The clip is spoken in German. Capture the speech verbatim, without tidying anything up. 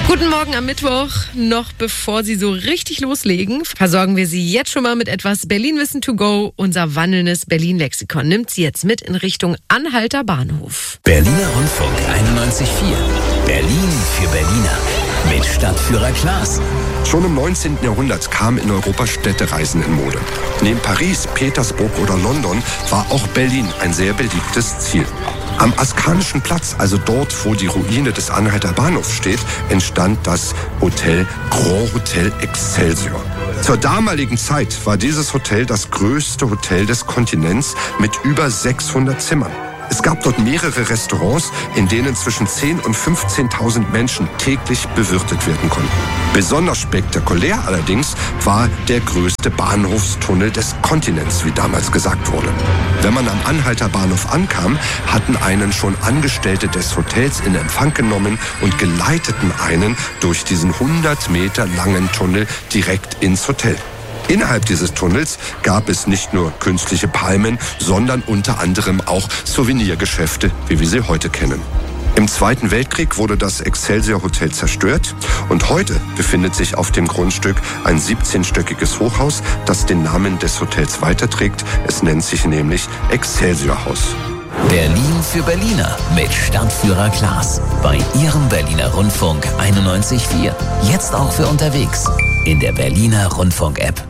Guten Morgen am Mittwoch. Noch bevor Sie so richtig loslegen, versorgen wir Sie jetzt schon mal mit etwas Berlin-Wissen to go. Unser wandelndes Berlin-Lexikon nimmt Sie jetzt mit in Richtung Anhalter Bahnhof. Berliner Rundfunk einundneunzig Komma vier. Berlin für Berliner. Mit Stadtführer Klaas. Schon im neunzehnten Jahrhundert kamen in Europa Städtereisen in Mode. Neben Paris, Petersburg oder London war auch Berlin ein sehr beliebtes Ziel. Am Askanischen Platz, also dort, wo die Ruine des Anhalter Bahnhofs steht, entstand das Hotel Grand Hotel Excelsior. Zur damaligen Zeit war dieses Hotel das größte Hotel des Kontinents mit über sechshundert Zimmern. Es gab dort mehrere Restaurants, in denen zwischen zehntausend und fünfzehntausend Menschen täglich bewirtet werden konnten. Besonders spektakulär allerdings war der größte Bahnhofstunnel des Kontinents, wie damals gesagt wurde. Wenn man am Anhalter Bahnhof ankam, hatten einen schon Angestellte des Hotels in Empfang genommen und geleiteten einen durch diesen hundert Meter langen Tunnel direkt ins Hotel. Innerhalb dieses Tunnels gab es nicht nur künstliche Palmen, sondern unter anderem auch Souvenirgeschäfte, wie wir sie heute kennen. Im Zweiten Weltkrieg wurde das Excelsior Hotel zerstört und heute befindet sich auf dem Grundstück ein siebzehnstöckiges Hochhaus, das den Namen des Hotels weiterträgt. Es nennt sich nämlich Excelsior Haus. Berlin für Berliner mit Stadtführer Klaas. Bei Ihrem Berliner Rundfunk einundneunzig Komma vier. Jetzt auch für unterwegs. In der Berliner Rundfunk-App.